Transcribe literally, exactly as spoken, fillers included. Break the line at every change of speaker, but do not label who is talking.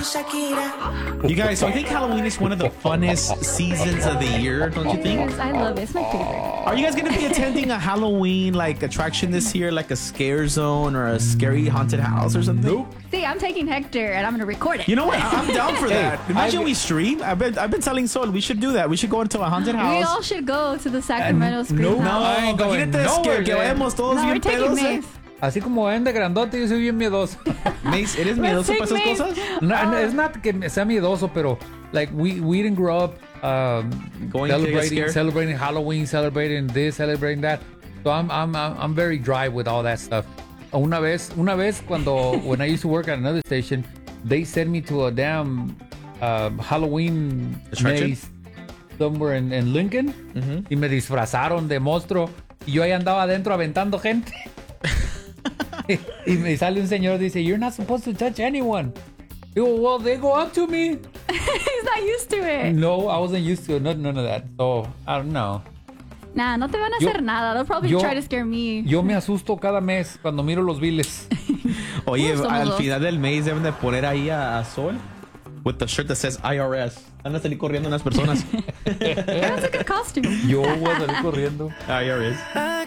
You guys, so I think Halloween is one of the funnest seasons of the year, don't you think?
Yes, I love it. It's my favorite.
Are you guys going to be attending a Halloween like attraction this year, like a scare zone or a scary haunted house or something?
Nope.
See, I'm taking Hector and I'm going to record it.
You know what? I- I'm down for that.
Hey,
Imagine
I've-
we stream. I've been I've been telling Sol we should do that. We should go into a haunted
We
house.
all should go to the Sacramento Scream
no,
House.
I ain't going
imagínate es que,
nowhere
que
there.
vayamos todos
No, we're
bien
taking
pedos. eh.
Mace.
Así como ven de grandote, yo soy bien miedoso.
Mace, ¿eres
Let's
miedoso
take
para esas
Mace.
cosas?
No, no, it's not que sea miedoso, pero like we we didn't grow up um,
Going to get
celebrating
scared?
celebrating Halloween, celebrating this, celebrating that. So I'm I'm I'm I'm very dry with all that stuff. Una vez, una vez cuando when I used to work at another station, they sent me to a damn uh, Halloween
Attraction?
maze somewhere in, in Lincoln y me disfrazaron de monstruo y yo ahí andaba adentro aventando gente. Y me sale un señor dice, "You're not supposed to touch anyone." Digo, well, they go up to me.
He's not used to it.
No, I wasn't used to it. None, none of that. So, I don't know.
Nah, no te van a
Yo-
hacer nada. They'll probably
yo-
try to scare me.
Yo me asusto cada mes cuando miro los biles.
Oye,
Uh, somos
al
dos.
final del mes deben de poner ahí a, a Sol with the shirt that says I R S. Van a salir corriendo unas personas.
That's a good costume.
Yo voy a salir corriendo.
I R S.